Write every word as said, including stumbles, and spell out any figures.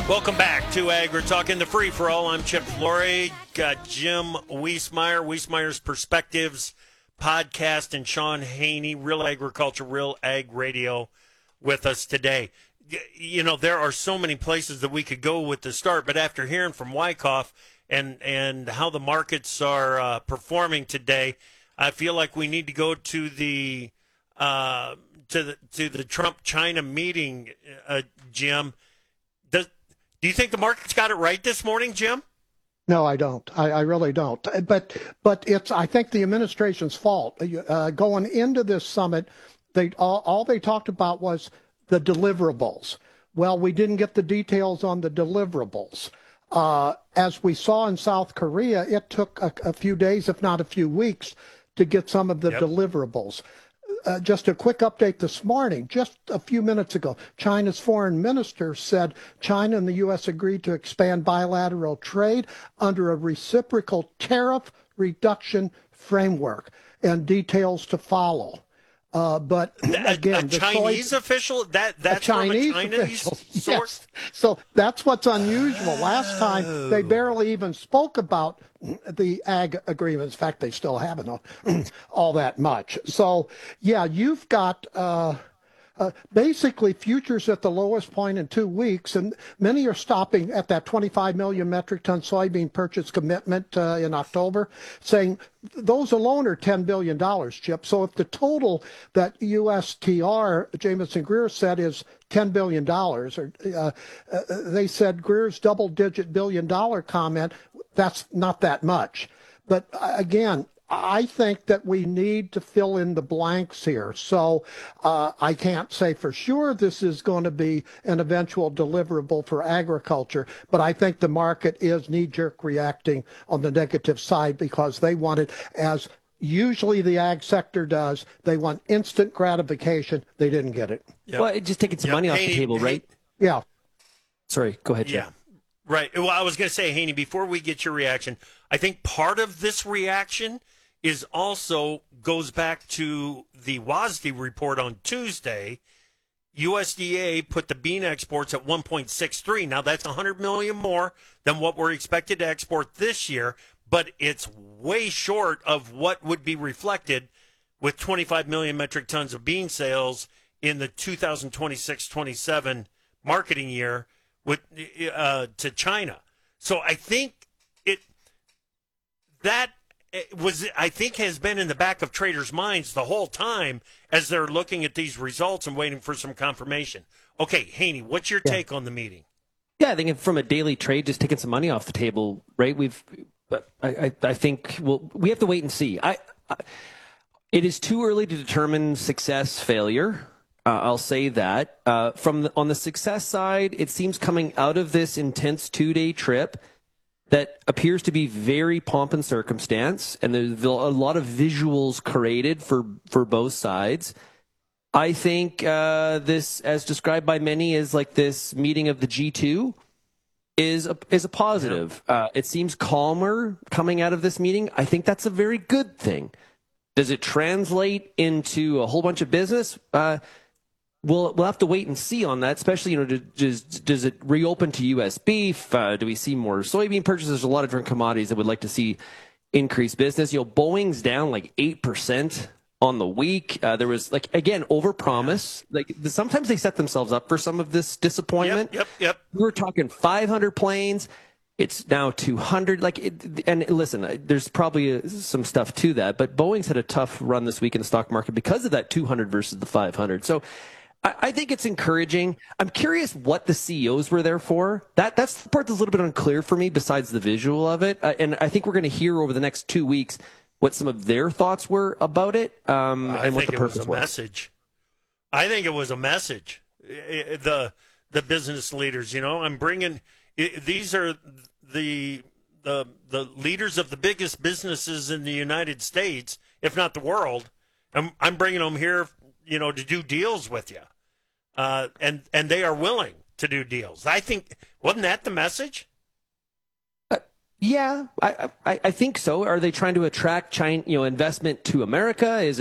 Welcome back to Agri Talk in the Free for All. I'm Chip Flory. Got Jim Wiesemeyer, Wiesemeyer's Perspectives podcast, and Sean Haney, Real Agriculture, Real Ag Radio, with us today. You know, there are so many places that we could go with the start, but after hearing from Wyckoff and and how the markets are uh, performing today, I feel like we need to go to the uh, to the to the Trump-China meeting, uh, Jim. Does Do you think the market's got it right this morning, Jim? No, I don't. I, I really don't. But but it's, I think, the administration's fault. Uh, going into this summit, they all, all they talked about was the deliverables. Well, we didn't get the details on the deliverables. Uh, as we saw in South Korea, it took a, a few days, if not a few weeks, to get some of the yep. deliverables. Uh, just a quick update this morning, just a few minutes ago, China's foreign minister said China and the U S agreed to expand bilateral trade under a reciprocal tariff reduction framework, and details to follow. Uh, but again, a, a Chinese soy, official that that's a Chinese, from a Chinese official, source. Yes. So that's what's unusual. Last time they barely even spoke about the ag agreements. In fact, they still haven't all that much. So yeah, you've got uh, uh, basically futures at the lowest point in two weeks, and many are stopping at that twenty-five million metric ton soybean purchase commitment uh, in October, saying those alone are ten billion dollars, Chip. So if the total that U S T R, Jameson Greer, said is ten billion dollars, or uh, uh, they said Greer's double-digit billion-dollar comment, that's not that much. But uh, again, I think that we need to fill in the blanks here. So uh, I can't say for sure this is going to be an eventual deliverable for agriculture, but I think the market is knee-jerk reacting on the negative side because they want it, as usually the ag sector does. They want instant gratification. They didn't get it. Yep. Well, just taking some yep. money off Haney, the table, right? Haney. Yeah. Sorry, go ahead, Jim. Yeah. Right. Well, I was going to say, Haney, before we get your reaction, I think part of this reaction is also goes back to the W A S D report on Tuesday. U S D A put the bean exports at one point six three. Now, that's one hundred million more than what we're expected to export this year, but it's way short of what would be reflected with twenty-five million metric tons of bean sales in the two thousand twenty-six twenty-seven marketing year with uh, to China. So I think it that was I think has been in the back of traders' minds the whole time as they're looking at these results and waiting for some confirmation. Okay, Haney, what's your yeah. take on the meeting? Yeah, I think from a daily trade, just taking some money off the table, right? We've, but I, I, I think well, we have to wait and see. I, I it is too early to determine success, failure. Uh, I'll say that. Uh, from the, on the success side, it seems coming out of this intense two-day trip that appears to be very pomp and circumstance, and there's a lot of visuals created for, for both sides. I think uh, this, as described by many, as like this meeting of the G two is a, is a positive. Yeah. Uh, it seems calmer coming out of this meeting. I think that's a very good thing. Does it translate into a whole bunch of business? Uh, We'll we'll have to wait and see on that, especially, you know, does, does it reopen to U S beef? Uh, do we see more soybean purchases? There's a lot of different commodities that would like to see increased business. You know, Boeing's down like eight percent on the week. Uh, there was, like, again, overpromise. Like, sometimes they set themselves up for some of this disappointment. Yep, yep, yep. We were talking five hundred planes. It's now two hundred. Like, it, and listen, there's probably some stuff to that, but Boeing's had a tough run this week in the stock market because of that two hundred versus the five hundred. So I think it's encouraging. I'm curious what the C E Os were there for. That That's the part that's a little bit unclear for me besides the visual of it. Uh, and I think we're going to hear over the next two weeks what some of their thoughts were about it um, and what the purpose was. I think it was a message. I think it was a message. The the business leaders, you know, I'm bringing – these are the, the the leaders of the biggest businesses in the United States, if not the world. I'm, I'm bringing them here, you know, to do deals with you. Uh, and, and they are willing to do deals. I think, wasn't that the message? Uh, yeah, I, I I think so. Are they trying to attract China, you know, investment to America? Is